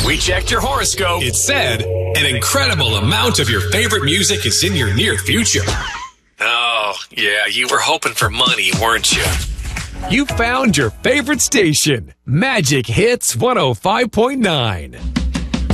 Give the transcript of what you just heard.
We checked your horoscope. It said an incredible amount of your favorite music is in your near future. Oh, yeah, you were hoping for money, weren't you? You found your favorite station, Magic Hits 105.9.